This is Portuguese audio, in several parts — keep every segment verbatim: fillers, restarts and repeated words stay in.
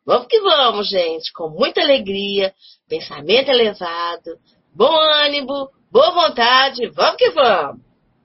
Vamos que vamos, gente, com muita alegria, pensamento elevado, bom ânimo, boa vontade, vamos que vamos.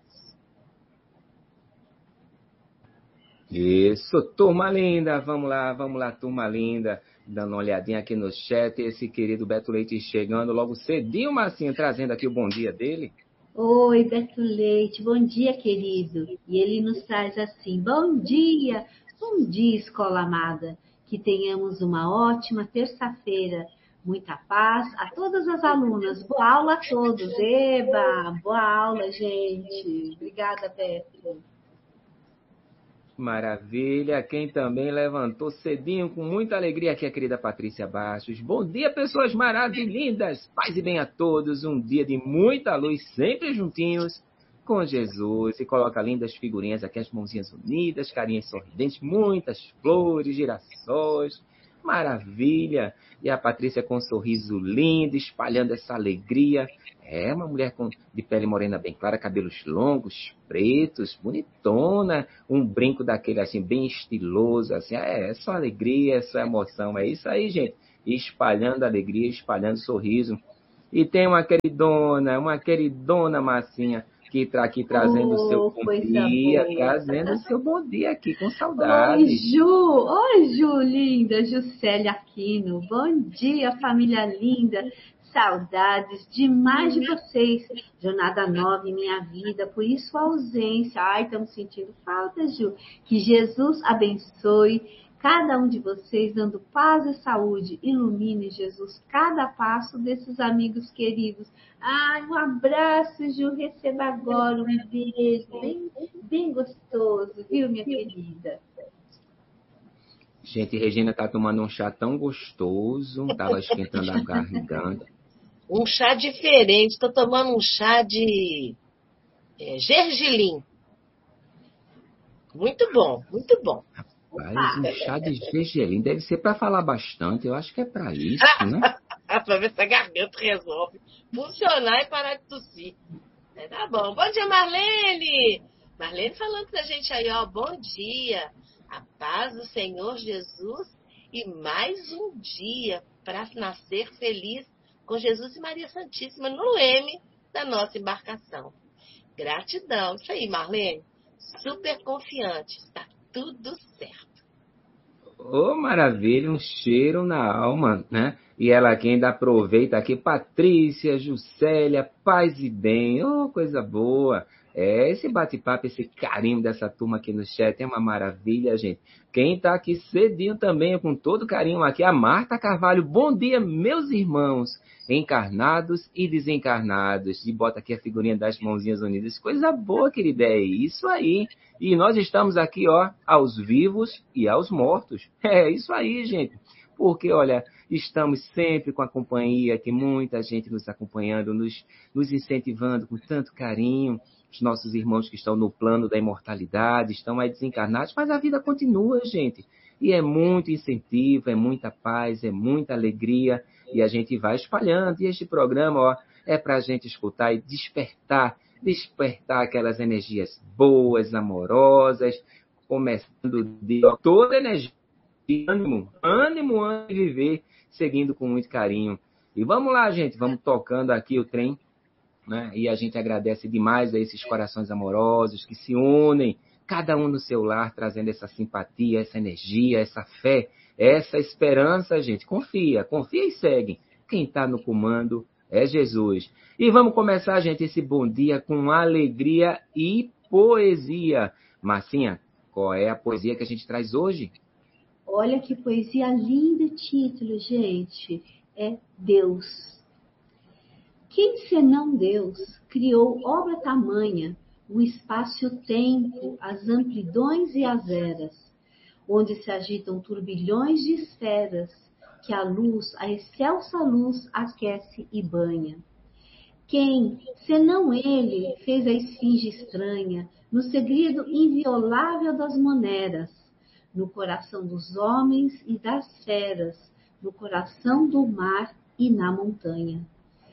Isso, turma linda, vamos lá, vamos lá, turma linda, dando uma olhadinha aqui no chat, esse querido Beto Leite chegando logo cedinho, Marcinho, trazendo aqui o bom dia dele. Oi, Beto Leite, bom dia, querido. E ele nos traz assim, bom dia, bom dia, escola amada, que tenhamos uma ótima terça-feira, muita paz a todas as alunas, boa aula a todos, eba, boa aula, gente. Obrigada, Beto. Maravilha, quem também levantou cedinho com muita alegria aqui é a querida Patrícia Bastos. Bom dia, pessoas maravilhindas, paz e bem a todos, um dia de muita luz, sempre juntinhos com Jesus. E coloca lindas figurinhas aqui, as mãozinhas unidas, carinhas sorridentes, muitas flores, girassóis, maravilha. E a Patrícia com um sorriso lindo, espalhando essa alegria. É uma mulher com, de pele morena bem clara, cabelos longos, pretos, bonitona, um brinco daquele assim, bem estiloso, assim, é, é só alegria, é só emoção, é isso aí, gente, espalhando alegria, espalhando sorriso. E tem uma queridona, uma queridona Massinha, que está aqui trazendo o Oh, seu bom dia, boa. trazendo o seu bom dia aqui, com Oi, saudade. Ju, oi, Ju, linda, Juscelia Aquino, bom dia, família linda. Saudades demais de vocês. Jornada nova em minha vida, por isso a ausência. Ai, estamos sentindo falta, Ju. Que Jesus abençoe cada um de vocês, dando paz e saúde. Ilumine, Jesus, cada passo desses amigos queridos. Ai, um abraço, Ju. Receba agora um beijo bem, bem gostoso, viu, minha querida? Gente, Regina tá tomando um chá tão gostoso, tava esquentando a garganta. Um chá diferente, estou tomando um chá de é, gergelim. Muito bom, muito bom. Rapaz, um chá de gergelim deve ser para falar bastante, eu acho que é para isso, né? Para ver se a garganta resolve funcionar e parar de tossir. É, tá bom. Bom dia, Marlene! Marlene falando pra gente aí, ó, bom dia. A paz do Senhor Jesus e mais um dia para nascer feliz com Jesus e Maria Santíssima no leme da nossa embarcação. Gratidão. Isso aí, Marlene. Super confiante. Está tudo certo. Ô, oh, maravilha, um cheiro na alma, né? E ela aqui ainda aproveita aqui, Patrícia, Juscelia, paz e bem, ô, oh, coisa boa. É, esse bate-papo, esse carinho dessa turma aqui no chat é uma maravilha, gente. Quem tá aqui cedinho também, com todo carinho aqui, a Marta Carvalho. Bom dia, meus irmãos, encarnados e desencarnados. E bota aqui a figurinha das mãozinhas unidas. Coisa boa, querida, é isso aí. E nós estamos aqui, ó, aos vivos e aos mortos. É isso aí, gente. Porque, olha, estamos sempre com a companhia, tem muita gente nos acompanhando, nos, nos incentivando com tanto carinho. Os nossos irmãos que estão no plano da imortalidade, estão aí desencarnados, mas a vida continua, gente. E é muito incentivo, é muita paz, é muita alegria, e a gente vai espalhando. E este programa, ó, é para a gente escutar e despertar, despertar aquelas energias boas, amorosas, começando de toda energia, ânimo, ânimo, ânimo de viver, seguindo com muito carinho. E vamos lá, gente, vamos tocando aqui o trem. Né? E a gente agradece demais a esses corações amorosos que se unem, cada um no seu lar, trazendo essa simpatia, essa energia, essa fé, essa esperança, gente. Confia, confia e segue. Quem está no comando é Jesus. E vamos começar, gente, esse bom dia com alegria e poesia. Marcinha, qual é a poesia que a gente traz hoje? Olha que poesia linda, título, gente. É Deus. Quem senão Deus criou obra tamanha, o espaço e o tempo, as amplidões e as eras, onde se agitam turbilhões de esferas, que a luz, a excelsa luz, aquece e banha. Quem, senão ele, fez a esfinge estranha, no segredo inviolável das moneras, no coração dos homens e das feras, no coração do mar e na montanha.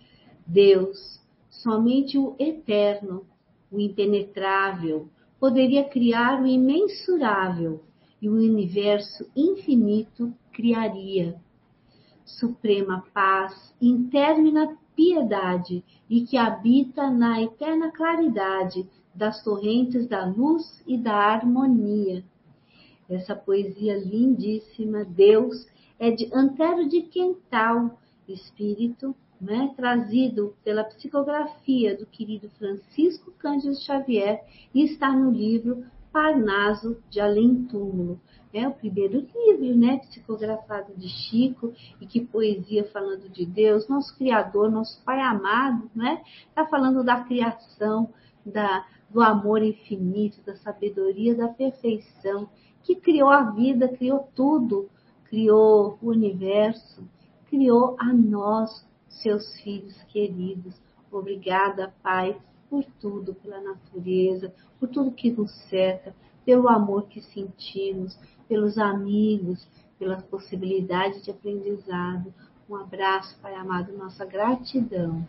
Deus, somente o eterno, o impenetrável, poderia criar o imensurável, e o universo infinito criaria. Suprema paz, intermina piedade e que habita na eterna claridade das torrentes da luz e da harmonia. Essa poesia lindíssima, Deus, é de Antero de Quental, espírito, né, trazido pela psicografia do querido Francisco Cândido Xavier e está no livro Parnaso de Além Túmulo. É o primeiro livro, né, psicografado de Chico, e que poesia falando de Deus, nosso Criador, nosso Pai amado, né? Está falando da criação, da, do amor infinito, da sabedoria, da perfeição, que criou a vida, criou tudo, criou o universo, criou a nós, seus filhos queridos. Obrigada, Pai, por tudo, pela natureza, por tudo que nos cerca, pelo amor que sentimos, pelos amigos, pelas possibilidades de aprendizado. Um abraço, Pai amado, nossa gratidão.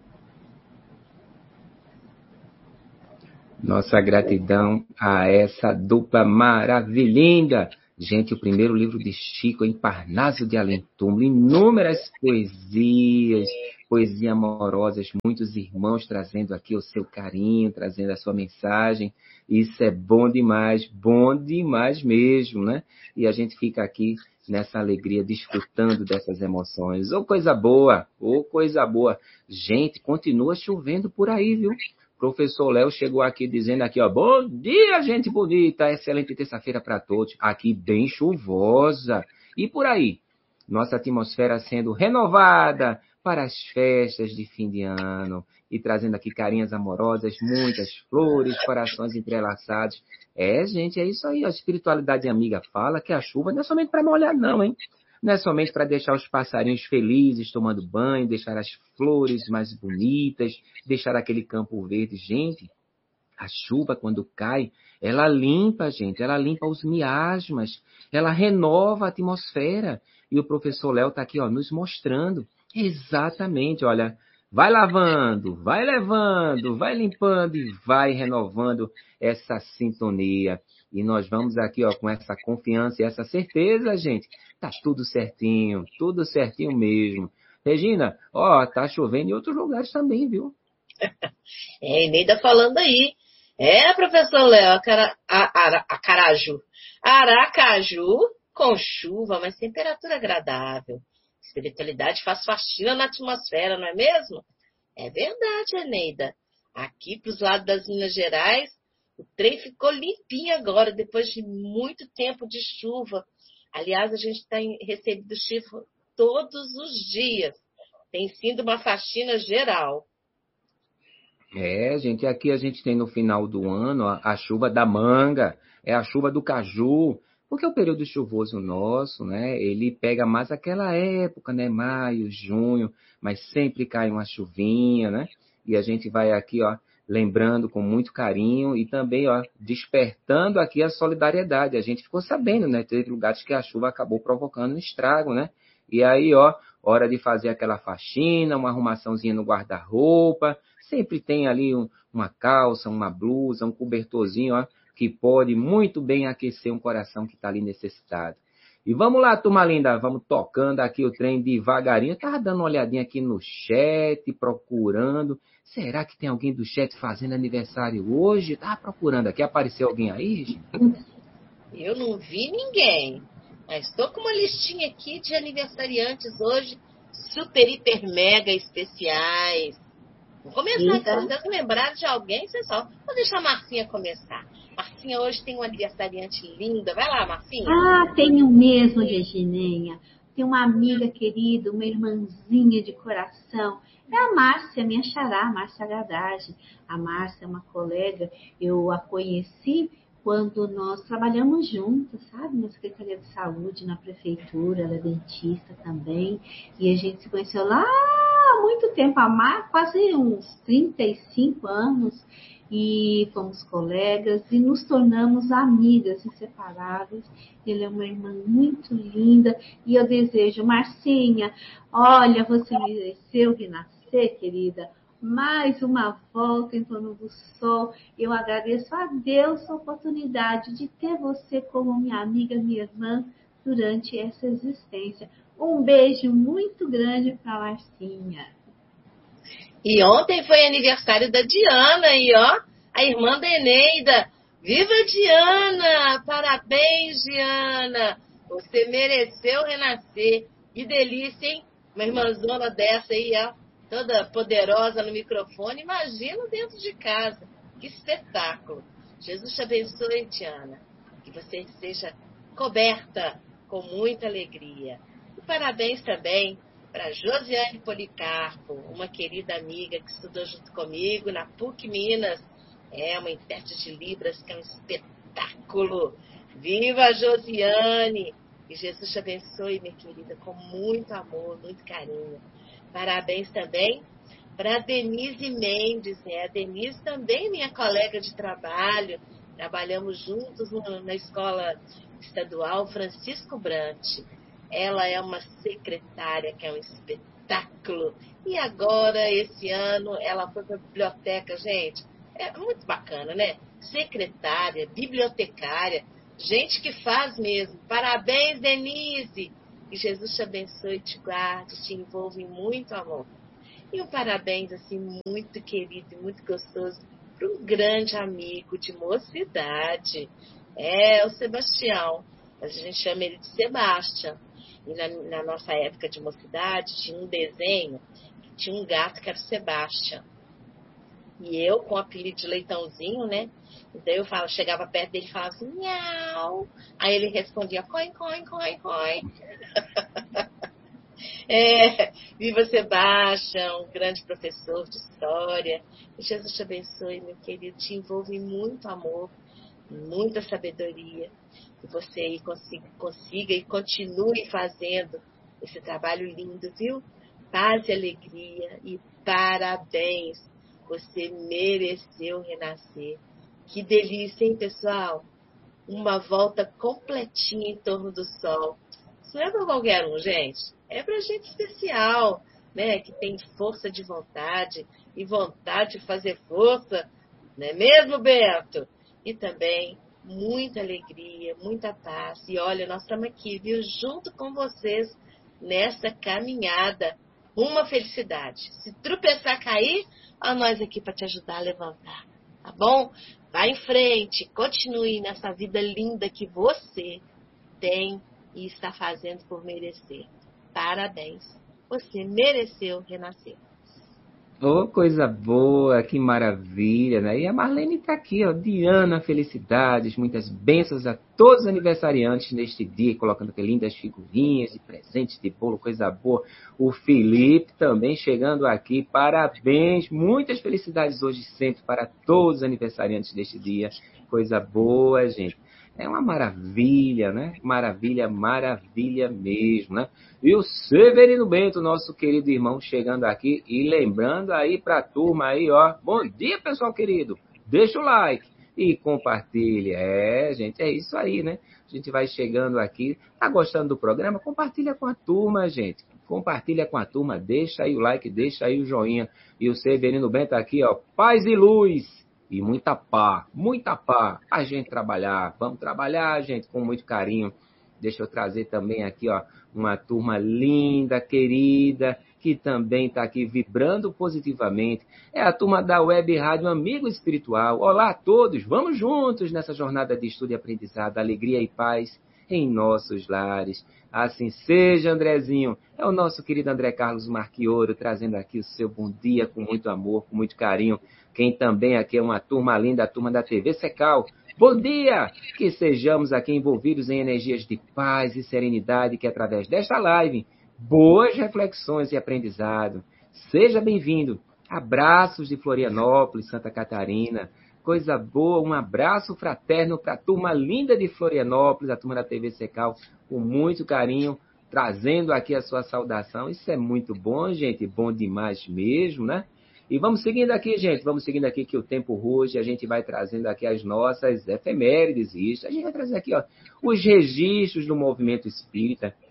Nossa gratidão a essa dupla maravilhinda. Gente, o primeiro livro de Chico, em Parnaso de Além Túmulo, inúmeras poesias, poesias amorosas, muitos irmãos trazendo aqui o seu carinho, trazendo a sua mensagem. Isso é bom demais, bom demais mesmo, né? E a gente fica aqui nessa alegria, desfrutando dessas emoções. Ô, coisa boa, ô, coisa boa. Gente, continua chovendo por aí, viu? Professor Léo chegou aqui dizendo aqui, ó, bom dia, gente bonita, excelente terça-feira para todos. Aqui bem chuvosa. E por aí, nossa atmosfera sendo renovada para as festas de fim de ano e trazendo aqui carinhas amorosas, muitas flores, corações entrelaçados. É, gente, é isso aí. A espiritualidade amiga fala que a chuva não é somente para molhar, não, hein? Não é somente para deixar os passarinhos felizes tomando banho, deixar as flores mais bonitas, deixar aquele campo verde. Gente, a chuva, quando cai, ela limpa, gente, ela limpa os miasmas, ela renova a atmosfera. E o professor Léo está aqui, ó, nos mostrando exatamente, olha, vai lavando, vai levando, vai limpando e vai renovando essa sintonia. E nós vamos aqui, ó, com essa confiança e essa certeza, gente, tá tudo certinho, tudo certinho mesmo. Regina, ó, tá chovendo em outros lugares também, viu? É, Eneida falando aí. É, professor Léo, Acara, a, a, Acaraju. Aracaju com chuva, mas temperatura agradável. Espiritualidade faz faxina na atmosfera, não é mesmo? É verdade, Eneida. Aqui para os lados das Minas Gerais, o trem ficou limpinho agora, depois de muito tempo de chuva. Aliás, a gente tem recebido chuva todos os dias. Tem sido uma faxina geral. É, gente, aqui a gente tem no final do ano a, a chuva da manga, é a chuva do caju, porque o período chuvoso nosso, né, ele pega mais aquela época, né, maio, junho, mas sempre cai uma chuvinha, né, e a gente vai aqui, ó, lembrando com muito carinho e também, ó, despertando aqui a solidariedade. A gente ficou sabendo, né, teve lugares que a chuva acabou provocando um estrago, né, e aí, ó, hora de fazer aquela faxina, uma arrumaçãozinha no guarda-roupa, sempre tem ali um, uma calça, uma blusa, um cobertorzinho, ó, que pode muito bem aquecer um coração que está ali necessitado. E vamos lá, turma linda, vamos tocando aqui o trem devagarinho. Eu estava dando uma olhadinha aqui no chat, procurando. Será que tem alguém do chat fazendo aniversário hoje? Estava procurando aqui, apareceu alguém aí, gente? Eu não vi ninguém, mas estou com uma listinha aqui de aniversariantes hoje, super, hiper, mega especiais. Vou começar, então. Se vocês lembrarem de alguém, vocês só. Vou deixar a Marcinha começar. Marcinha hoje tem uma aniversariante linda. Vai lá, Marcinha. Ah, tenho mesmo, Regininha. Tem uma amiga querida, uma irmãzinha de coração. É a Márcia, minha xará, Márcia Gadage. A Márcia é uma colega, eu a conheci quando nós trabalhamos juntas, sabe? Na Secretaria de Saúde, na Prefeitura, ela é dentista também. E a gente se conheceu lá há muito tempo, há quase uns trinta e cinco anos. E fomos colegas e nos tornamos amigas inseparáveis. Ele é uma irmã muito linda e eu desejo, Marcinha, olha, você mereceu renascer, querida. mais uma volta em torno do sol. Eu agradeço a Deus a oportunidade de ter você como minha amiga, minha irmã, durante essa existência. Um beijo muito grande para a Marcinha. E ontem foi aniversário da Diana, e ó, a irmã da Eneida. Viva Diana! Parabéns, Diana! Você mereceu renascer. Que delícia, hein? Uma irmãzona dessa aí, ó, toda poderosa no microfone. Imagina dentro de casa. Que espetáculo. Jesus te abençoe, Diana. Que você seja coberta com muita alegria. E parabéns também para Josiane Policarpo, uma querida amiga que estudou junto comigo na P U C Minas. É uma intérprete de Libras, que é um espetáculo. Viva a Josiane! Que Jesus te abençoe, minha querida, com muito amor, muito carinho. Parabéns também para a Denise Mendes, né? A Denise também minha colega de trabalho. Trabalhamos juntos na escola estadual Francisco Brant. Ela é uma secretária que é um espetáculo. E agora, esse ano, ela foi para a biblioteca, gente. É muito bacana, né? Secretária, bibliotecária, gente que faz mesmo. Parabéns, Denise! Que Jesus te abençoe, te guarde, te envolva em muito amor. E um parabéns, assim, muito querido e muito gostoso para um grande amigo de mocidade. É o Sebastião. A gente chama ele de Sebastião. E na, na nossa época de mocidade, tinha um desenho que tinha um gato que era o Sebastião. E eu, com o apelido de Leitãozinho, né? Então eu falo, chegava perto dele e falava assim, miau. Aí ele respondia, coin, coin, coin, coin. É, viva Sebastião, um grande professor de história. Que Jesus te abençoe, meu querido. Te envolve em muito amor, muita sabedoria. Que você aí consiga, consiga e continue fazendo esse trabalho lindo, viu? Paz e alegria e parabéns. Você mereceu renascer. Que delícia, hein, pessoal? Uma volta completinha em torno do sol. Isso não é para qualquer um, gente. É para gente especial, né? Que tem força de vontade e vontade de fazer força. Não é mesmo, Beto? E também muita alegria, muita paz. E olha, nós estamos aqui, viu? Junto com vocês nessa caminhada. Uma felicidade. Se tropeçar, cair, a nós aqui para te ajudar a levantar. Tá bom? Vá em frente, continue nessa vida linda que você tem e está fazendo por merecer. Parabéns. Você mereceu renascer. Oh, coisa boa, que maravilha, né? E a Marlene está aqui, ó, Diana, felicidades, muitas bênçãos a todos os aniversariantes neste dia, colocando aqui lindas figurinhas e presentes de bolo, coisa boa. O Felipe também chegando aqui, parabéns, muitas felicidades hoje e sempre para todos os aniversariantes deste dia, coisa boa, gente. É uma maravilha, né? Maravilha, maravilha mesmo, né? E o Severino Bento, nosso querido irmão, chegando aqui e lembrando aí para a turma aí, ó. Bom dia, pessoal querido. Deixa o like e compartilha. É, gente, é isso aí, né? A gente vai chegando aqui. Tá gostando do programa? Compartilha com a turma, gente. Compartilha com a turma. Deixa aí o like, deixa aí o joinha. E o Severino Bento aqui, ó. Paz e luz. E muita pá, muita pá, a gente trabalhar, vamos trabalhar, gente, com muito carinho. Deixa eu trazer também aqui, ó, uma turma linda, querida, que também está aqui vibrando positivamente. É a turma da Web Rádio Amigo Espiritual. Olá a todos, vamos juntos nessa jornada de estudo e aprendizado, alegria e paz em nossos lares. Assim seja, Andrezinho. É o nosso querido André Carlos Marchioro, trazendo aqui o seu bom dia com muito amor, com muito carinho. Quem também aqui é uma turma linda, a turma da T V Secal. Bom dia! Que sejamos aqui envolvidos em energias de paz e serenidade, que através desta live, boas reflexões e aprendizado. Seja bem-vindo. Abraços de Florianópolis, Santa Catarina. Coisa boa, um abraço fraterno para a turma linda de Florianópolis, a turma da T V Secal, com muito carinho, trazendo aqui a sua saudação. Isso é muito bom, gente, bom demais mesmo, né? E vamos seguindo aqui, gente, vamos seguindo aqui que o tempo ruge, a gente vai trazendo aqui as nossas efemérides, isso. A gente vai trazer aqui, ó, os registros do movimento espírita.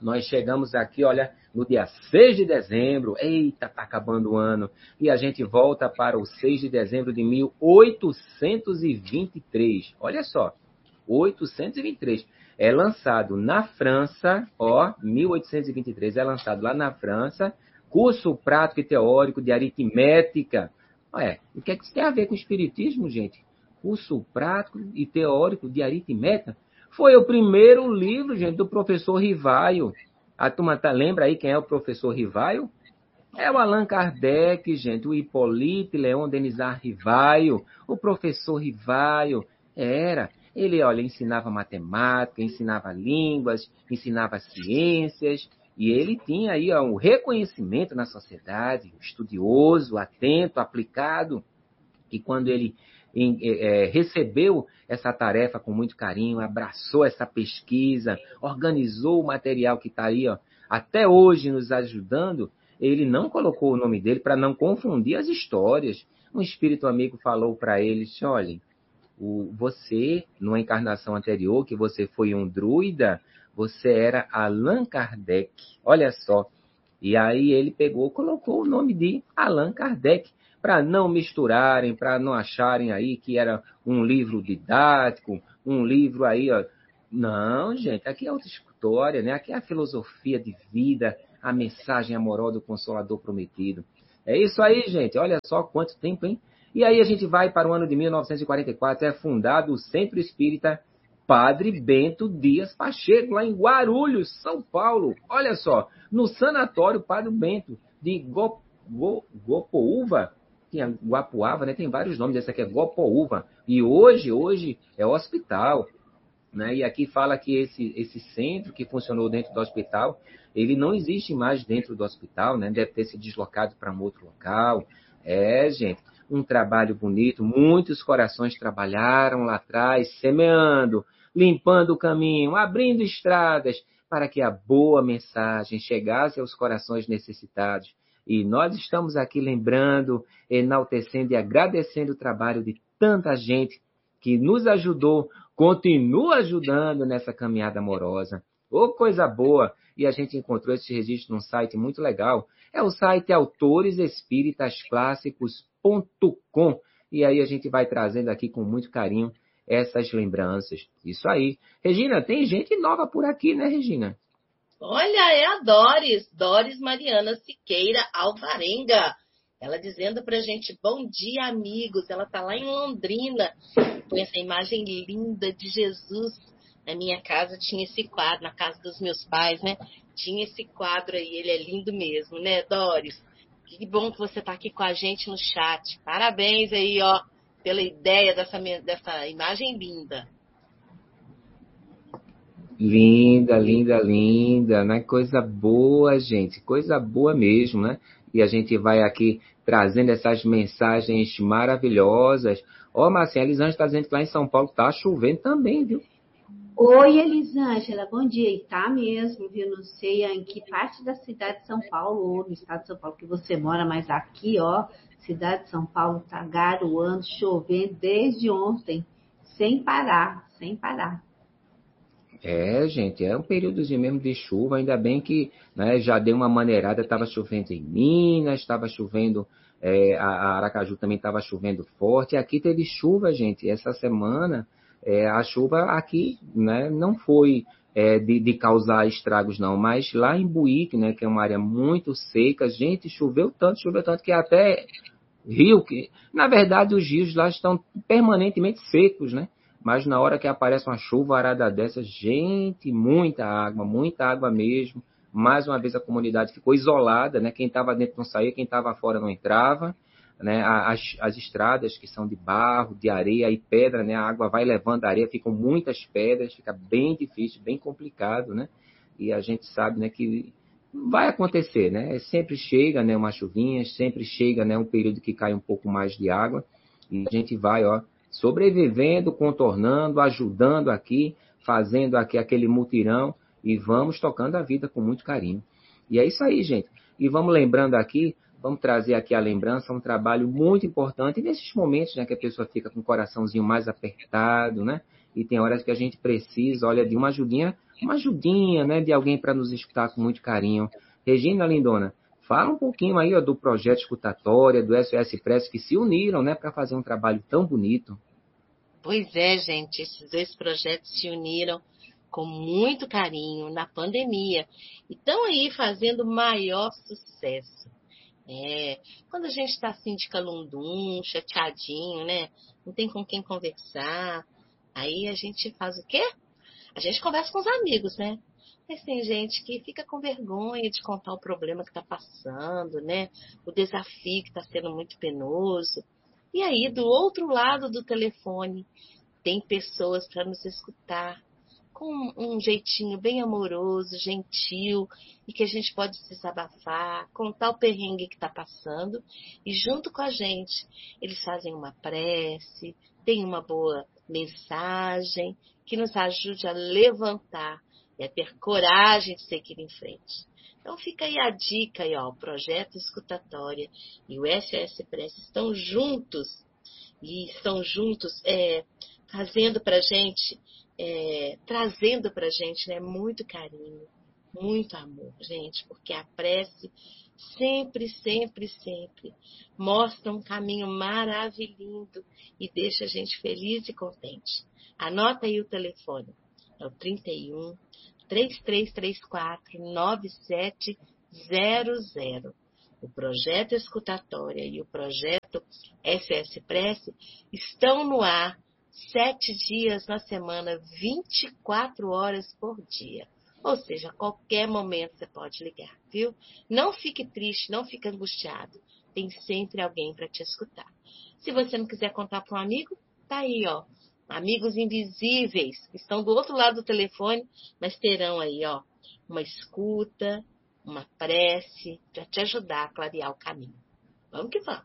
Nós chegamos aqui, olha, no dia seis de dezembro. Eita, tá acabando o ano. E a gente volta para o seis de dezembro de mil oitocentos e vinte e três. Olha só, oitocentos e vinte e três. É lançado na França, ó, mil oitocentos e vinte e três, é lançado lá na França, curso prático e teórico de aritmética. Ué, o que é que isso tem a ver com o espiritismo, gente? Curso prático e teórico de aritmética. Foi o primeiro livro, gente, do professor Rivaio. A turma tá, lembra aí quem é o professor Rivaio? É o Allan Kardec, gente, o Hippolyte Léon Denisard Rivaio. O professor Rivaio era... Ele, olha, ensinava matemática, ensinava línguas, ensinava ciências, e ele tinha aí ó, um reconhecimento na sociedade, estudioso, atento, aplicado, e quando ele em, é, recebeu essa tarefa com muito carinho, abraçou essa pesquisa, organizou o material que está aí ó, até hoje nos ajudando, ele não colocou o nome dele para não confundir as histórias. Um espírito amigo falou para ele, olha, o, você, numa encarnação anterior, que você foi um druida, você era Allan Kardec. Olha só. E aí ele pegou, colocou o nome de Allan Kardec, para não misturarem, para não acharem aí que era um livro didático, um livro aí, ó. Não, gente, aqui é outra história, né? Aqui é a filosofia de vida, a mensagem amorosa do Consolador Prometido. É isso aí, gente. Olha só quanto tempo, hein? E aí a gente vai para o ano de mil novecentos e quarenta e quatro, é fundado o Centro Espírita Padre Bento Dias Pacheco, lá em Guarulhos, São Paulo. Olha só, no Sanatório Padre Bento de Go, Go, Gopoúva, tinha Guapuava, né? Tem vários nomes, essa aqui é Gopoúva. E hoje, hoje é hospital, né? E aqui fala que esse, esse centro que funcionou dentro do hospital, ele não existe mais dentro do hospital, né? Deve ter se deslocado para um outro local. É, gente, um trabalho bonito, muitos corações trabalharam lá atrás, semeando, limpando o caminho, abrindo estradas, para que a boa mensagem chegasse aos corações necessitados. E nós estamos aqui lembrando, enaltecendo e agradecendo o trabalho de tanta gente que nos ajudou, continua ajudando nessa caminhada amorosa. Ô, coisa boa! E a gente encontrou esse registro num site muito legal. É o site autores espíritas clássicos ponto com. E aí a gente vai trazendo aqui com muito carinho essas lembranças. Isso aí. Regina, tem gente nova por aqui, né, Regina? Olha, é a Doris, Doris Mariana Siqueira Alvarenga. Ela dizendo pra gente, bom dia, amigos. Ela tá lá em Londrina, com essa imagem linda de Jesus. Na minha casa tinha esse quadro, na casa dos meus pais, né? Tinha esse quadro aí, ele é lindo mesmo, né, Doris? Que bom que você tá aqui com a gente no chat. Parabéns aí, ó, pela ideia dessa, dessa imagem linda. Linda, linda, linda, né? Coisa boa, gente, coisa boa mesmo, né? E a gente vai aqui trazendo essas mensagens maravilhosas. Ó, oh, Marcinha, a Elisângela está dizendo que lá em São Paulo tá chovendo também, viu? Oi, Elisângela, bom dia. E tá mesmo, viu? Não sei em que parte da cidade de São Paulo ou no estado de São Paulo que você mora, mas aqui, ó, cidade de São Paulo tá garoando, chovendo desde ontem, sem parar, sem parar. É, gente, é um períodozinho mesmo de chuva, ainda bem que né, já deu uma maneirada, estava chovendo em Minas, estava chovendo, é, a, a Aracaju também estava chovendo forte, aqui teve chuva, gente, essa semana é, a chuva aqui né, não foi é, de, de causar estragos não, mas lá em Buíque, né, que é uma área muito seca, gente, choveu tanto, choveu tanto que até rio, que na verdade os rios lá estão permanentemente secos, né? Mas na hora que aparece uma chuva arada dessa, gente, muita água, muita água mesmo. Mais uma vez a comunidade ficou isolada, né? Quem estava dentro não saía, quem estava fora não entrava. Né? As, as estradas que são de barro, de areia e pedra, né? A água vai levando a areia, ficam muitas pedras, fica bem difícil, bem complicado, né? E a gente sabe, né, que vai acontecer, né? Sempre chega, né, uma chuvinha, sempre chega, né, um período que cai um pouco mais de água e a gente vai, ó, sobrevivendo, contornando, ajudando aqui, fazendo aqui aquele mutirão e vamos tocando a vida com muito carinho. E é isso aí, gente. E vamos lembrando aqui, vamos trazer aqui a lembrança, um trabalho muito importante nesses momentos, né, que a pessoa fica com o coraçãozinho mais apertado, né? E tem horas que a gente precisa, olha, de uma ajudinha uma ajudinha, né, de alguém para nos escutar com muito carinho. Regina Lindona, fala um pouquinho aí, ó, do projeto Escutatória, do S O S Press, que se uniram, né, para fazer um trabalho tão bonito. Pois é, gente, esses dois projetos se uniram com muito carinho na pandemia e estão aí fazendo maior sucesso. É, quando a gente está assim de calundum, chateadinho, né? Não tem com quem conversar, aí a gente faz o quê? A gente conversa com os amigos, né? Mas tem gente que fica com vergonha de contar o problema que está passando, né? O desafio que está sendo muito penoso. E aí, do outro lado do telefone, tem pessoas para nos escutar com um jeitinho bem amoroso, gentil, e que a gente pode se desabafar, contar o perrengue que está passando, e junto com a gente, eles fazem uma prece, tem uma boa mensagem, que nos ajude a levantar e a ter coragem de seguir em frente. Então fica aí a dica, aí, ó, o Projeto Escutatória e o S O S Press estão juntos, e estão juntos é, fazendo para a gente, é, trazendo para a gente, né, muito carinho, muito amor, gente, porque a prece sempre, sempre, sempre mostra um caminho maravilhoso e deixa a gente feliz e contente. Anota aí o telefone, é o trinta e um, três três três quatro, nove sete zero zero. O Projeto Escutatória e o Projeto S O S Press estão no ar sete dias na semana, vinte e quatro horas por dia. Ou seja, a qualquer momento você pode ligar, viu? Não fique triste, não fique angustiado. Tem sempre alguém para te escutar. Se você não quiser contar para um amigo, tá aí, ó. Amigos invisíveis, que estão do outro lado do telefone, mas terão aí, ó, uma escuta, uma prece para te ajudar a clarear o caminho. Vamos que vamos.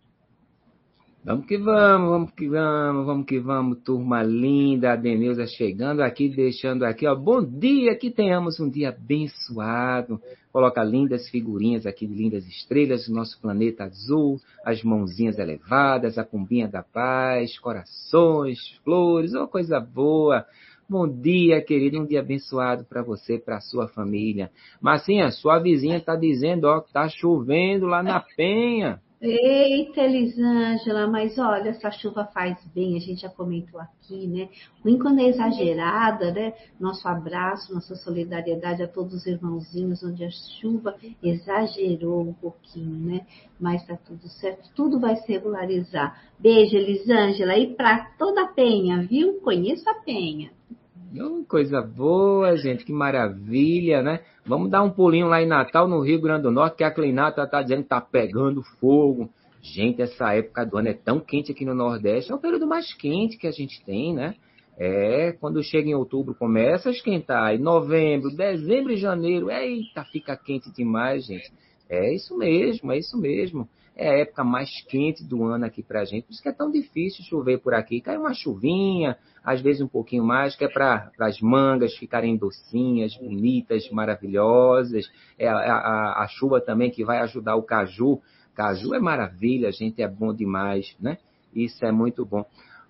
Vamos que vamos, vamos que vamos, vamos que vamos, turma linda, a Deneuza chegando aqui, deixando aqui, ó, bom dia, que tenhamos um dia abençoado, coloca lindas figurinhas aqui, lindas estrelas do nosso planeta azul, as mãozinhas elevadas, a pombinha da paz, corações, flores, ô, coisa boa. Bom dia, querido, um dia abençoado para você, para a sua família. Marcinha, sua vizinha está dizendo, ó, que tá chovendo lá na Penha. Eita, Elisângela, mas olha, essa chuva faz bem, a gente já comentou aqui, né? Ruim quando é exagerada, né? Nosso abraço, nossa solidariedade a todos os irmãozinhos, onde a chuva exagerou um pouquinho, né? Mas tá tudo certo, tudo vai se regularizar. Beijo, Elisângela, e para toda a Penha, viu? Conheço a Penha. Oh, coisa boa, gente, que maravilha, né? Vamos dar um pulinho lá em Natal, no Rio Grande do Norte, que a Clinata tá dizendo que tá pegando fogo. Gente, essa época do ano é tão quente aqui no Nordeste, é o período mais quente que a gente tem, né? É, quando chega em outubro começa a esquentar, em novembro, dezembro e janeiro, eita, fica quente demais, gente. É isso mesmo, é isso mesmo. É a época mais quente do ano aqui pra gente, por isso que é tão difícil chover por aqui. Cai uma chuvinha, às vezes um pouquinho mais, que é para as mangas ficarem docinhas, bonitas, maravilhosas. É a, a, a chuva também que vai ajudar o caju. Caju é maravilha, gente, é bom demais, né? Isso é muito bom.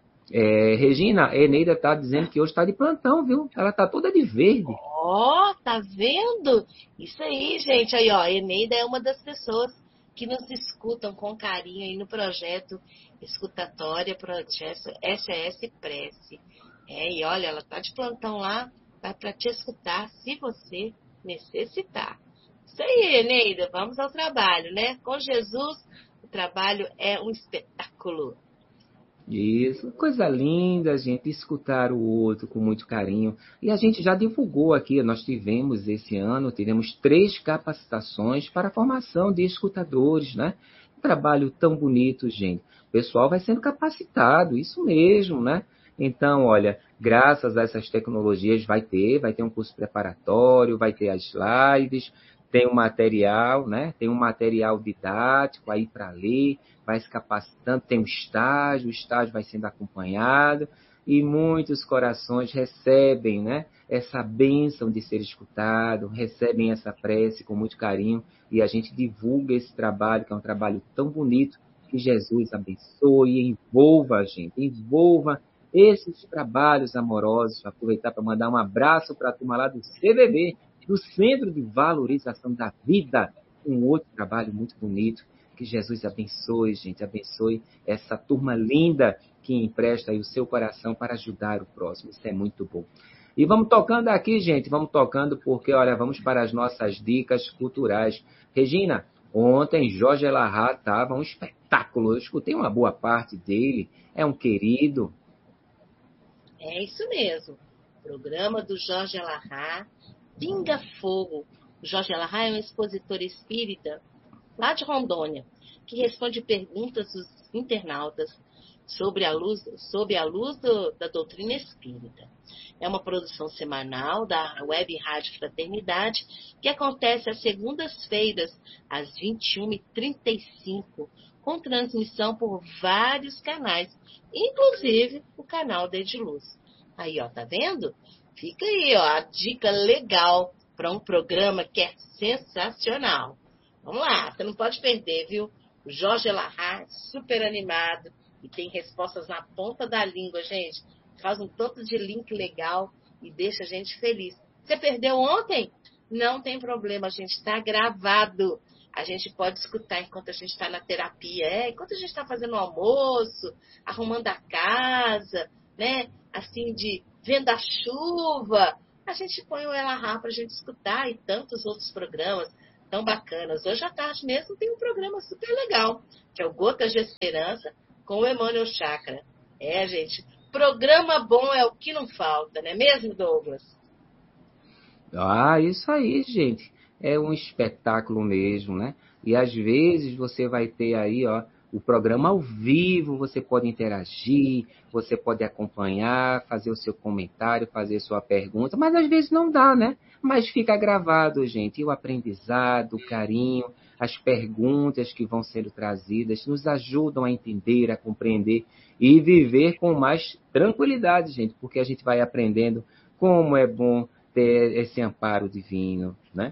É, Regina, a Eneida está dizendo que hoje está de plantão, viu? Ela está toda de verde. Ó, oh, tá vendo? Isso aí, gente. Aí, ó, a Eneida é uma das pessoas que nos escutam com carinho aí no projeto Escutatória, projeto S O S Press. É, e olha, ela tá de plantão lá, vai para te escutar se você necessitar. Isso aí, Eneida, vamos ao trabalho, né? Com Jesus, o trabalho é um espetáculo. Isso, coisa linda, gente, escutar o outro com muito carinho. E a gente já divulgou aqui, nós tivemos esse ano, tivemos três capacitações para a formação de escutadores, né? Um trabalho tão bonito, gente. O pessoal vai sendo capacitado, isso mesmo, né? Então, olha, graças a essas tecnologias vai ter, vai ter um curso preparatório, vai ter as slides, tem um material, né? Tem um material didático aí para ler, vai se capacitando, tem um estágio, o estágio vai sendo acompanhado e muitos corações recebem, né, essa bênção de ser escutado, recebem essa prece com muito carinho e a gente divulga esse trabalho, que é um trabalho tão bonito, que Jesus abençoe e envolva a gente, envolva esses trabalhos amorosos. Vou aproveitar para mandar um abraço para a turma lá do C V B, do Centro de Valorização da Vida, um outro trabalho muito bonito. Que Jesus abençoe, gente, abençoe essa turma linda que empresta aí o seu coração para ajudar o próximo. Isso é muito bom. E vamos tocando aqui, gente, vamos tocando porque, olha, vamos para as nossas dicas culturais. Regina, ontem Jorge Elahá estava um espetáculo. Eu escutei uma boa parte dele. É um querido. É isso mesmo. O programa do Jorge Elahá, Pinga Fogo. O Jorge Elahá é um expositor espírita lá de Rondônia, que responde perguntas dos internautas sobre a luz, sob a luz do, da doutrina espírita. É uma produção semanal da Web Rádio Fraternidade, que acontece às segundas-feiras, às vinte e uma e trinta e cinco, com transmissão por vários canais, inclusive o canal da Ediluz. Aí, ó, tá vendo? Fica aí, ó, a dica legal para um programa que é sensacional. Vamos lá, você não pode perder, viu? O Jorge Elahá, super animado, e tem respostas na ponta da língua, gente. Faz um tanto de link legal e deixa a gente feliz. Você perdeu ontem? Não tem problema, a gente está gravado. A gente pode escutar enquanto a gente está na terapia, é, enquanto a gente está fazendo o almoço, arrumando a casa, né? Assim, de vendo a chuva. A gente põe o Elahá para a gente escutar e tantos outros programas tão bacanas. Hoje à tarde mesmo tem um programa super legal, que é o Gotas de Esperança, com o Emmanuel Chakra. É, gente, programa bom é o que não falta, não é mesmo, Douglas? Ah, isso aí, gente. É um espetáculo mesmo, né? E às vezes você vai ter aí, ó, o programa ao vivo, você pode interagir, você pode acompanhar, fazer o seu comentário, fazer sua pergunta, mas às vezes não dá, né? Mas fica gravado, gente. E o aprendizado, o carinho, as perguntas que vão sendo trazidas nos ajudam a entender, a compreender e viver com mais tranquilidade, gente, porque a gente vai aprendendo como é bom ter esse amparo divino, né?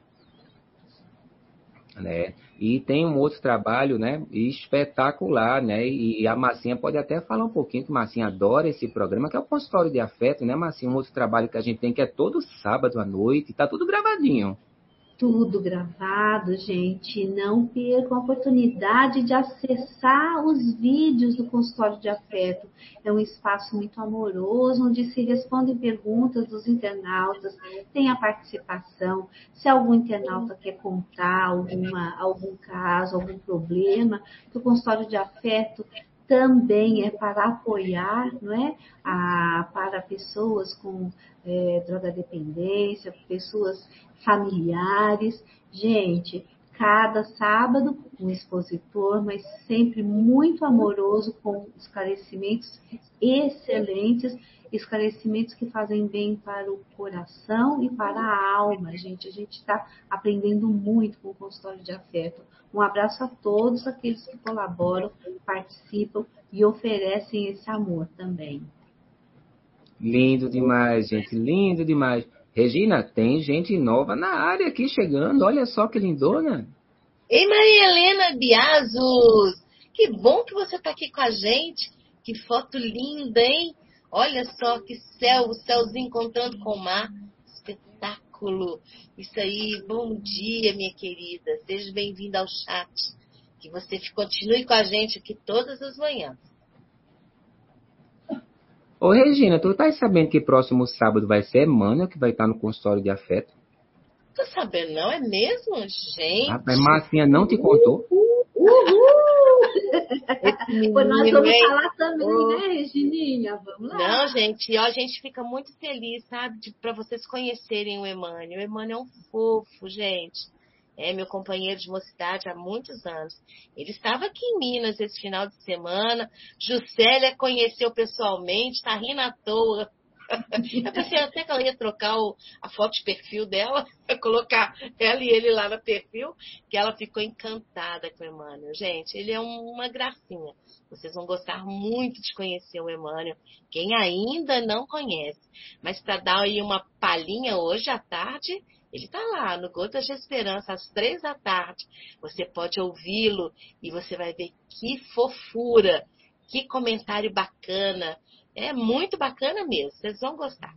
Né? E tem um outro trabalho, né, espetacular, né, e a Marcinha pode até falar um pouquinho, que a Marcinha adora esse programa, que é o Consultório de Afeto, né, Marcinha? Um outro trabalho que a gente tem, que é todo sábado à noite, tá tudo gravadinho. Tudo gravado, gente. Não percam a oportunidade de acessar os vídeos do Consultório de Afeto. É um espaço muito amoroso, onde se respondem perguntas dos internautas, tem a participação. Se algum internauta quer contar alguma, algum caso, algum problema, que o Consultório de Afeto também é para apoiar, não é? A, para pessoas com é, drogadependência, pessoas familiares. Gente, cada sábado um expositor, mas sempre muito amoroso, com esclarecimentos excelentes, esclarecimentos que fazem bem para o coração e para a alma, gente. A gente está aprendendo muito com o Consultório de Afeto. Um abraço a todos aqueles que colaboram, participam e oferecem esse amor também. Lindo demais, gente, lindo demais. Regina, tem gente nova na área aqui chegando, olha só que lindona. Ei, Maria Helena Biazos, que bom que você está aqui com a gente. Que foto linda, hein? Olha só que céu, o céuzinho encontrando com o mar. Espetáculo. Isso aí, bom dia, minha querida. Seja bem-vinda ao chat. Que você continue com a gente aqui todas as manhãs. Ô, Regina, tu tá sabendo que próximo sábado vai ser Emmanuel que vai estar no Consultório de Afeto? Tô sabendo, não? É mesmo? Gente. Rapaz, Marcinha não te contou? Uhul! Menino, Pois nós vamos hein? falar também, oh. né, Regininha? Vamos lá. Não, gente, ó, a gente fica muito feliz, sabe, para vocês conhecerem o Emmanuel. O Emmanuel é um fofo, gente. É meu companheiro de mocidade há muitos anos. Ele estava aqui em Minas esse final de semana. Juscelia conheceu pessoalmente, tá rindo à toa. Eu pensei até que ela ia trocar o, a foto de perfil dela, colocar ela e ele lá no perfil, que ela ficou encantada com o Emmanuel. Gente, ele é um, uma gracinha. Vocês vão gostar muito de conhecer o Emmanuel, quem ainda não conhece. Mas para dar aí uma palhinha hoje à tarde, ele está lá no Gotas de Esperança, às três da tarde. Você pode ouvi-lo e você vai ver que fofura, que comentário bacana. É muito bacana mesmo, vocês vão gostar.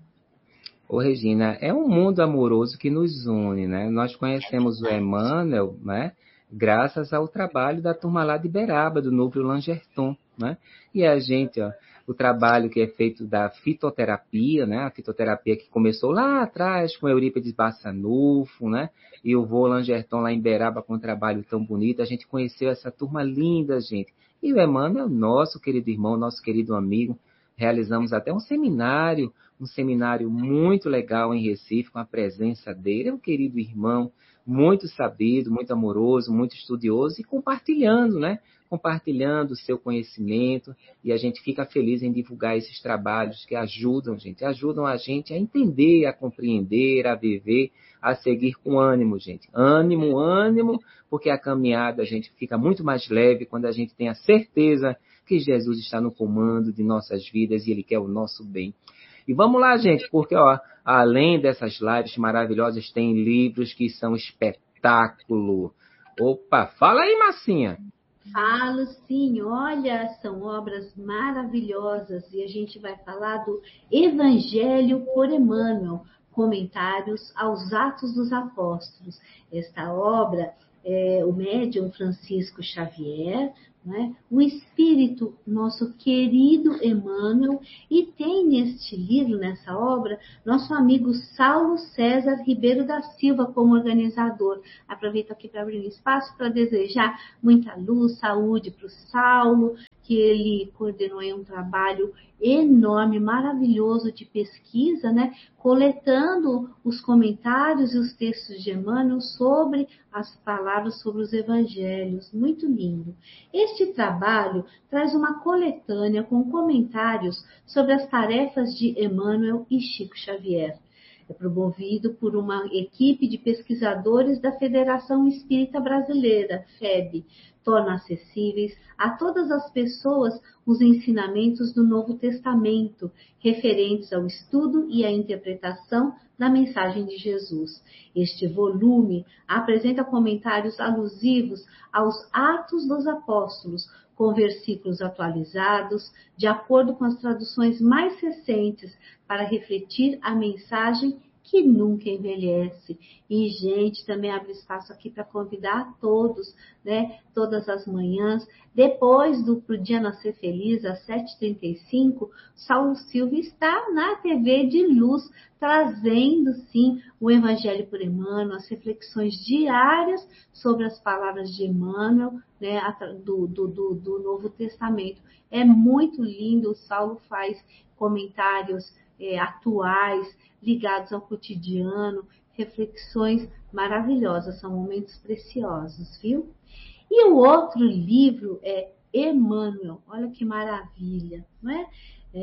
Ô, Regina, é um mundo amoroso que nos une, né? Nós É conhecemos o verdade. Emmanuel, né? Graças ao trabalho da turma lá de Beraba, do Núcleo Langerton, né? E a gente, ó, o trabalho que é feito da fitoterapia, né? A fitoterapia que começou lá atrás com Eurípides Bassanufo, né? E o vô Langerton lá em Beraba com um trabalho tão bonito. A gente conheceu essa turma linda, gente. E o Emmanuel, nosso querido irmão, nosso querido amigo, realizamos até um seminário, um seminário muito legal em Recife, com a presença dele. É um querido irmão, muito sabido, muito amoroso, muito estudioso e compartilhando, né? Compartilhando o seu conhecimento, e a gente fica feliz em divulgar esses trabalhos que ajudam, gente, ajudam a gente a entender, a compreender, a viver, a seguir com ânimo, gente. Ânimo, ânimo, porque a caminhada, a gente fica muito mais leve quando a gente tem a certeza que Jesus está no comando de nossas vidas e Ele quer o nosso bem. E vamos lá, gente, porque ó, além dessas lives maravilhosas, tem livros que são espetáculo. Opa, fala aí, Massinha. Falo sim, olha, são obras maravilhosas e a gente vai falar do Evangelho por Emmanuel, comentários aos Atos dos Apóstolos. Esta obra é o médium Francisco Xavier, né? O espírito, nosso querido Emmanuel, e tem neste livro, nessa obra, nosso amigo Saulo César Ribeiro da Silva como organizador. Aproveito aqui para abrir um espaço para desejar muita luz, saúde para o Saulo, que ele coordenou em um trabalho enorme, maravilhoso de pesquisa, né? Coletando os comentários e os textos de Emmanuel sobre as palavras, sobre os evangelhos. Muito lindo. Este trabalho traz uma coletânea com comentários sobre as tarefas de Emmanuel e Chico Xavier. É promovido por uma equipe de pesquisadores da Federação Espírita Brasileira, F E B, torna acessíveis a todas as pessoas os ensinamentos do Novo Testamento, referentes ao estudo e à interpretação da mensagem de Jesus. Este volume apresenta comentários alusivos aos Atos dos Apóstolos, com versículos atualizados, de acordo com as traduções mais recentes, para refletir a mensagem que nunca envelhece. E, gente, também abre espaço aqui para convidar todos, né, todas as manhãs, depois do Pro Dia Nascer Feliz, às sete e trinta e cinco, Saulo Silva está na T V de Luz, trazendo, sim, o Evangelho por Emmanuel, as reflexões diárias sobre as palavras de Emmanuel, né, do, do, do, do Novo Testamento. É muito lindo, o Saulo faz comentários é, atuais, ligados ao cotidiano, reflexões maravilhosas, são momentos preciosos, viu? E o outro livro é Emmanuel, olha que maravilha, não é?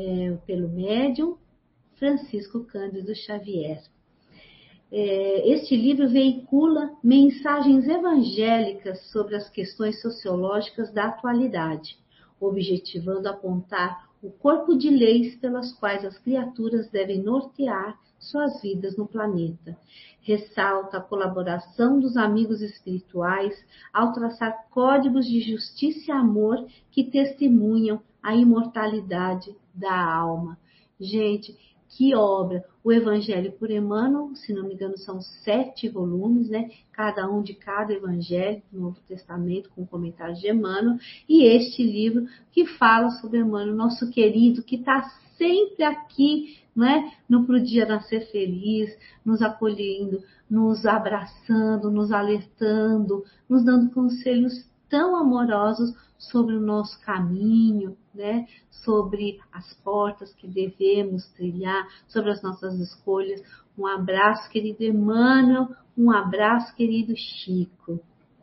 É pelo médium Francisco Cândido Xavier. É, este livro veicula mensagens evangélicas sobre as questões sociológicas da atualidade, objetivando apontar o corpo de leis pelas quais as criaturas devem nortear suas vidas no planeta. Ressalta a colaboração dos amigos espirituais ao traçar códigos de justiça e amor que testemunham a imortalidade da alma. Gente, que obra! O Evangelho por Emmanuel, se não me engano, são sete volumes, né? Cada um de cada Evangelho do Novo Testamento, com comentários de Emmanuel, e este livro que fala sobre Emmanuel, nosso querido, que está sempre aqui, né? No Pro Dia Nascer Feliz, nos acolhendo, nos abraçando, nos alertando, nos dando conselhos tão amorosos sobre o nosso caminho, né? Sobre as portas que devemos trilhar, sobre as nossas escolhas. Um abraço, querido Emmanuel, um abraço, querido Chico.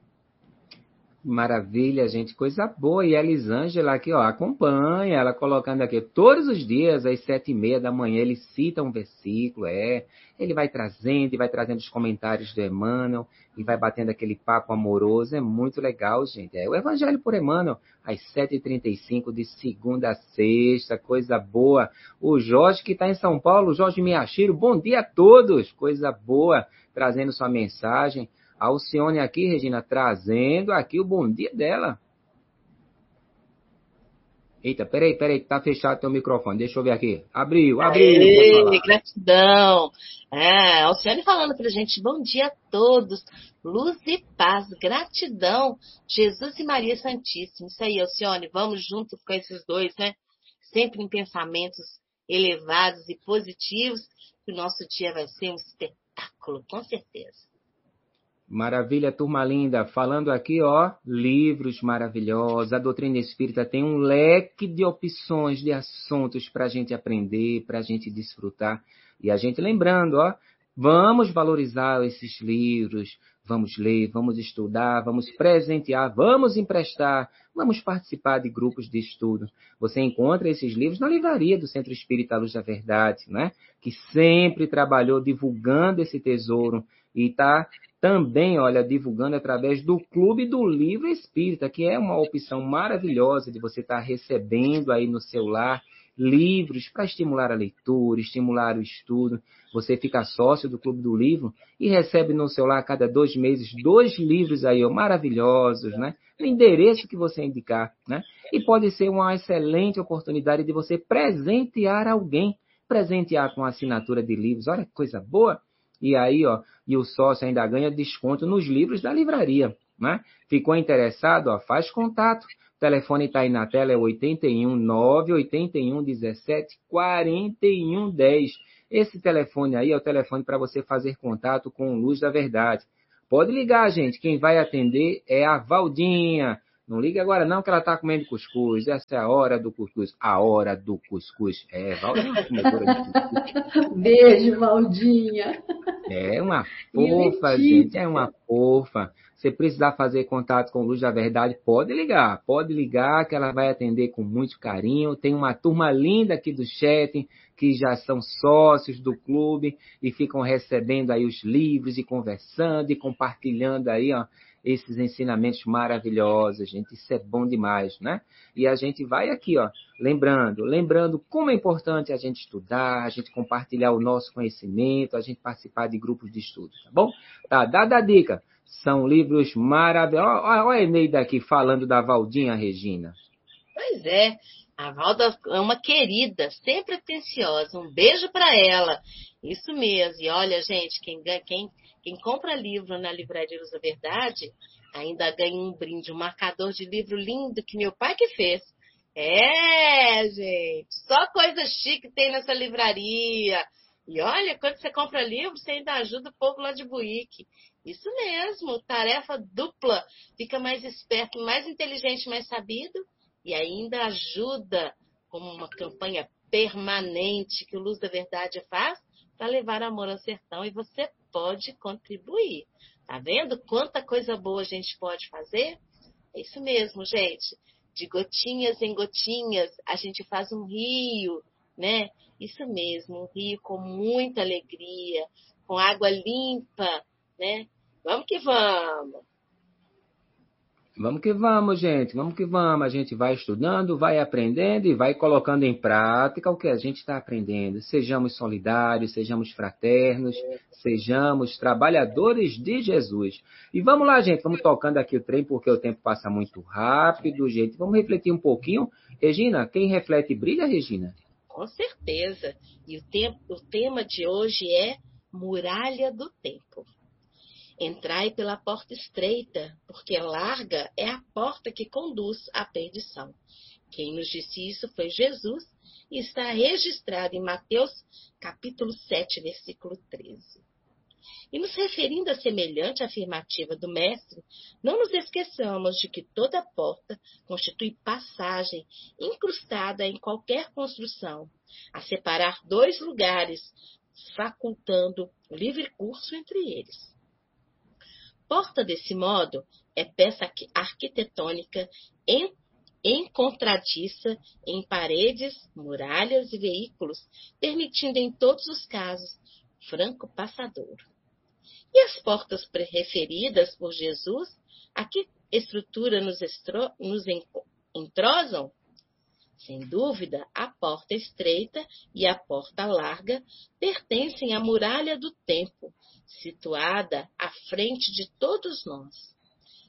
Maravilha, gente, coisa boa. E a Elisângela aqui, ó, acompanha, ela colocando aqui, todos os dias, às sete e meia da manhã, ele cita um versículo, é, ele vai trazendo, e vai trazendo os comentários do Emmanuel, e vai batendo aquele papo amoroso, é muito legal, gente. É o Evangelho por Emmanuel, às sete e trinta e cinco, de segunda a sexta, coisa boa. O Jorge, que está em São Paulo, Jorge Miyashiro, bom dia a todos, coisa boa, trazendo sua mensagem. A Alcione aqui, Regina, trazendo aqui o bom dia dela. Eita, peraí, peraí, que tá fechado teu microfone. Deixa eu ver aqui. Abriu, abriu. Aê, gratidão. É, Alcione falando pra gente, bom dia a todos. Luz e paz, gratidão. Jesus e Maria Santíssima. Isso aí, Alcione, vamos junto com esses dois, né? Sempre em pensamentos elevados e positivos, que o nosso dia vai ser um espetáculo, com certeza. Maravilha, turma linda. Falando aqui, ó, livros maravilhosos. A doutrina espírita tem um leque de opções, de assuntos para a gente aprender, para a gente desfrutar. E a gente lembrando, ó, vamos valorizar esses livros, vamos ler, vamos estudar, vamos presentear, vamos emprestar, vamos participar de grupos de estudo. Você encontra esses livros na livraria do Centro Espírita Luz da Verdade, né? Que sempre trabalhou divulgando esse tesouro e está também, olha, divulgando através do Clube do Livro Espírita, que é uma opção maravilhosa de você estar recebendo aí no celular livros para estimular a leitura, estimular o estudo. Você fica sócio do Clube do Livro e recebe no celular a cada dois meses dois livros aí, ó, maravilhosos, né? No endereço que você indicar, né? E pode ser uma excelente oportunidade de você presentear alguém, presentear com assinatura de livros. Olha que coisa boa! E aí, ó, e o sócio ainda ganha desconto nos livros da livraria, né? Ficou interessado? Ó, faz contato. O telefone está aí na tela, é oitenta e um, nove oito um, dezessete, quarenta e um, dez. Esse telefone aí é o telefone para você fazer contato com o Luz da Verdade. Pode ligar, gente. Quem vai atender é a Valdinha. Não liga agora não, que ela está comendo cuscuz. Essa é a hora do cuscuz. A hora do cuscuz. É, Valdinha, comedora de cuscuz. Beijo, Valdinha. É uma fofa, gente. É uma fofa. Se precisar fazer contato com Luz da Verdade, pode ligar. Pode ligar que ela vai atender com muito carinho. Tem uma turma linda aqui do chat que já são sócios do clube e ficam recebendo aí os livros e conversando e compartilhando aí, ó, esses ensinamentos maravilhosos, gente. Isso é bom demais, né? E a gente vai aqui, ó, lembrando, lembrando como é importante a gente estudar, a gente compartilhar o nosso conhecimento, a gente participar de grupos de estudo, tá bom? Tá, dada a dica. São livros maravilhosos. Olha a Eneida aqui falando da Valdinha Regina. Pois é, a Valda é uma querida, sempre atenciosa. Um beijo para ela. Isso mesmo. E olha, gente, quem, quem, quem compra livro na Livraria Luz da Verdade ainda ganha um brinde, um marcador de livro lindo que meu pai que fez. É, gente, só coisa chique tem nessa livraria. E olha, quando você compra livro, você ainda ajuda o povo lá de Buíque. Isso mesmo, tarefa dupla. Fica mais esperto, mais inteligente, mais sabido. E ainda ajuda como uma campanha permanente que o Luz da Verdade faz para levar amor ao sertão. E você pode contribuir. Tá vendo quanta coisa boa a gente pode fazer? É isso mesmo, gente. De gotinhas em gotinhas, a gente faz um rio, né? Isso mesmo, um rio com muita alegria, com água limpa, né? Vamos que vamos! Vamos que vamos, gente, vamos que vamos. A gente vai estudando, vai aprendendo e vai colocando em prática o que a gente está aprendendo. Sejamos solidários, sejamos fraternos, sejamos trabalhadores de Jesus. E vamos lá, gente, vamos tocando aqui o trem, porque o tempo passa muito rápido, gente. Vamos refletir um pouquinho. Regina, quem reflete brilha, Regina? Com certeza. E o, tempo, o tema de hoje é Muralha do Tempo. Entrai pela porta estreita, porque larga é a porta que conduz à perdição. Quem nos disse isso foi Jesus e está registrado em Mateus capítulo sete, versículo treze. E nos referindo à semelhante afirmativa do Mestre, não nos esqueçamos de que toda porta constitui passagem incrustada em qualquer construção, a separar dois lugares, facultando livre curso entre eles. Porta, desse modo, é peça arquitetônica encontradiça em paredes, muralhas e veículos, permitindo em todos os casos franco passadouro. E as portas referidas por Jesus, a que estrutura nos, estro, nos entrosam? Sem dúvida, a porta estreita e a porta larga pertencem à muralha do tempo, situada à frente de todos nós.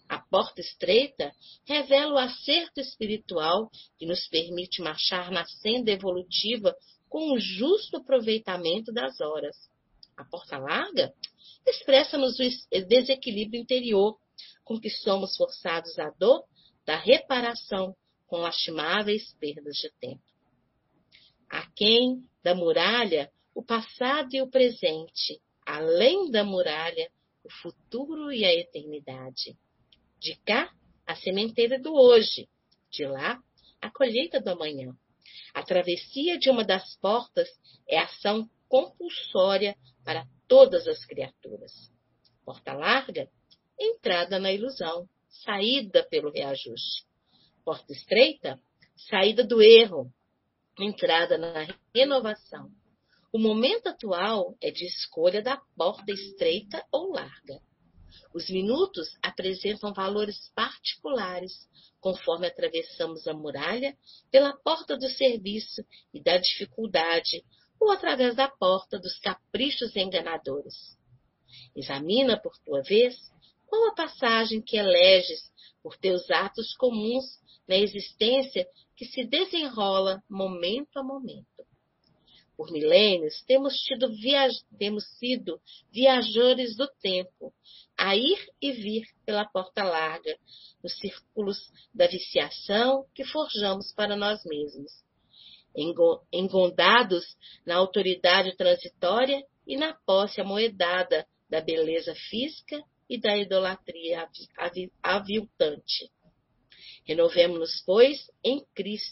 A porta estreita revela o acerto espiritual que nos permite marchar na senda evolutiva com um justo aproveitamento das horas. A porta larga expressa-nos o desequilíbrio interior com que somos forçados à dor da reparação com lastimáveis perdas de tempo. Aquém da muralha, o passado e o presente, além da muralha, o futuro e a eternidade. De cá, a sementeira do hoje, de lá, a colheita do amanhã. A travessia de uma das portas é ação compulsória para todas as criaturas. Porta larga, entrada na ilusão, saída pelo reajuste. Porta estreita, saída do erro, entrada na renovação. O momento atual é de escolha da porta estreita ou larga. Os minutos apresentam valores particulares, conforme atravessamos a muralha pela porta do serviço e da dificuldade, ou através da porta dos caprichos enganadores. Examina, por tua vez, qual a passagem que eleges por teus atos comuns na existência que se desenrola momento a momento. Por milênios, temos, tido viaj... temos sido viajores do tempo, a ir e vir pela porta larga, nos círculos da viciação que forjamos para nós mesmos, engondados na autoridade transitória e na posse amoedada da beleza física e da idolatria aviltante. Renovemo-nos, pois, em Cristo,